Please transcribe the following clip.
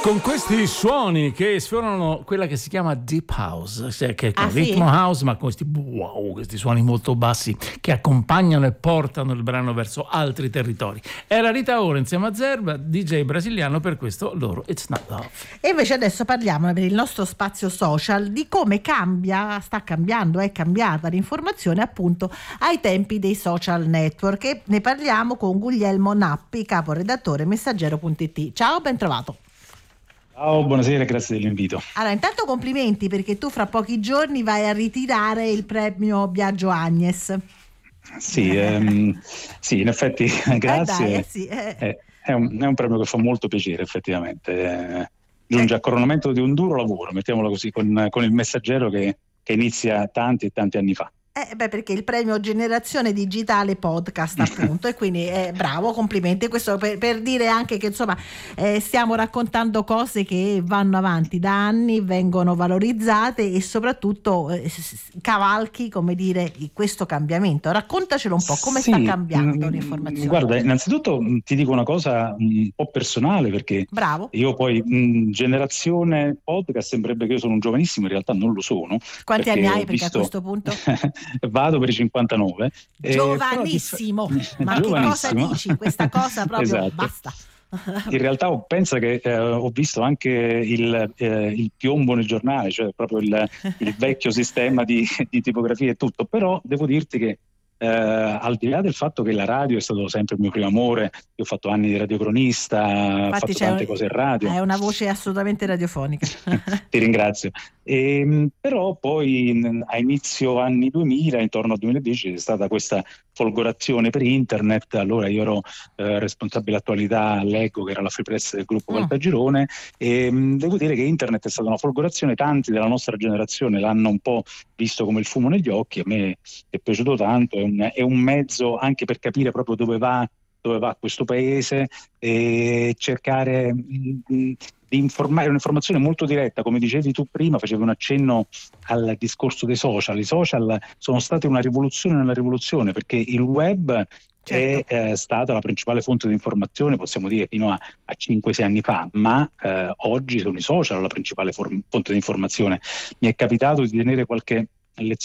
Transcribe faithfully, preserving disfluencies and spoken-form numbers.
Con questi suoni che sfiorano quella che si chiama deep house, cioè che è Ah, il sì? ritmo house, ma con questi wow, questi suoni molto bassi che accompagnano e portano il brano verso altri territori. Era Rita Ora insieme a Zerba, D J brasiliano, per questo loro It's Not Love. E invece adesso parliamo per il nostro spazio social di come cambia, sta cambiando, è cambiata l'informazione appunto ai tempi dei social network, e ne parliamo con Guglielmo Nappi, caporedattore messaggero punto it. Ciao, ben trovato. Ciao, buonasera, grazie dell'invito. Allora, intanto complimenti, perché tu fra pochi giorni vai a ritirare il premio Biagio Agnes. Sì, ehm, sì, in effetti grazie. Eh dai, eh sì, eh. È, è, un, è un premio che fa molto piacere, effettivamente. Eh, giunge a coronamento di un duro lavoro, mettiamolo così, con, con il messaggero che, che inizia tanti e tanti anni fa. Eh, beh, perché il premio Generazione Digitale Podcast, appunto, e quindi eh, bravo, complimenti. Questo per, per dire anche che insomma eh, stiamo raccontando cose che vanno avanti da anni, vengono valorizzate e soprattutto eh, cavalchi, come dire, questo cambiamento. Raccontacelo un po', come Sì, sta cambiando mh, l'informazione. Guarda, innanzitutto mh, ti dico una cosa un po' personale, perché Bravo. io poi mh, generazione podcast sembrerebbe che io sono un giovanissimo, in realtà non lo sono. Quanti anni hai? Ho Perché visto... a questo punto Vado per i cinquantanove. giovanissimo, eh, ma giovanissimo. Che cosa dici? Questa cosa proprio Esatto. basta. In realtà ho, penso che eh, ho visto anche il, eh, il piombo nel giornale, cioè proprio il, il vecchio sistema di, di tipografia e tutto, però devo dirti che eh, al di là del fatto che la radio è stato sempre il mio primo amore, io ho fatto anni di radiocronista, ho Infatti fatto tante c'è, cose in radio. hai una voce assolutamente radiofonica. Ti ringrazio. E, però poi in, a inizio anni duemila, intorno al duemiladieci, c'è stata questa folgorazione per internet. Allora io ero eh, responsabile attualità all'Eggo, che era la free press del gruppo Mm. Caltagirone, e mh, devo dire che internet è stata una folgorazione. Tanti della nostra generazione l'hanno un po' visto come il fumo negli occhi. A me è piaciuto tanto, è un, è un mezzo anche per capire proprio dove va dove va questo paese, e cercare mh, di informare, un'informazione molto diretta. Come dicevi tu prima, facevi un accenno al discorso dei social. I social sono stati una rivoluzione nella rivoluzione, perché il web Certo. è eh, stata la principale fonte di informazione, possiamo dire, fino a, a cinque sei anni fa, ma eh, oggi sono i social la principale form- fonte di informazione. Mi è capitato di tenere qualche lezione